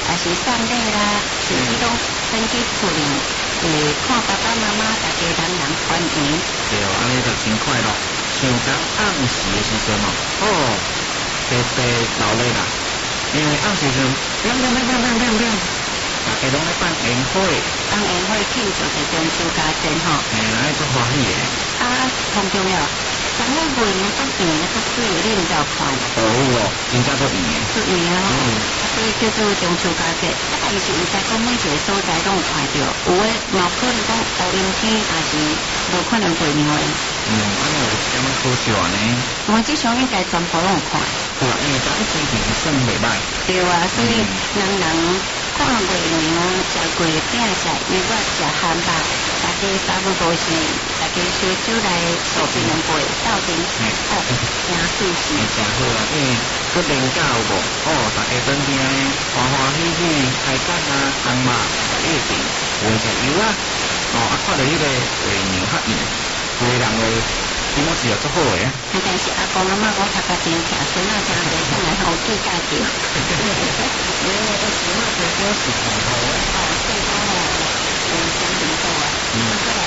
还是送礼啦，是迄种登记处理，看爸爸妈妈大家人欢迎。 对，安尼就真快乐。像讲暗时的时阵哦，特别闹热啦，因为暗时阵亮，大家拢咧办宴会， 办宴会庆祝着中秋佳节吼。 安尼足欢喜的。 同重要。咱个过年都圆的都水，你唔就看。 真正都圆的。 都圆哦。所以叫做中秋佳节。但是唔知讲每一个所在拢有看到，有诶嘛可能讲乌阴天，也是无可能过年的。 安尼有点可惜呢。 我至少应该全部拢有看。 对啊，因为咱心情算袂歹。 对啊，所以人看过年食过饼菜，因为我食汉堡，大家差不多是大家烧酒来烧一两杯，斗阵真舒适。 真好啊，因为佮年假有无？大家当天欢欢喜喜开讲啊，红嘛，一定闻一下油啊，看到迄个过年较硬，规人个気持ち也足好诶。 但是阿公阿妈讲头壳真疼，孙仔真侪上来好计较着。 因为我孙仔最少是红头诶。 最高哦，有三零度啊。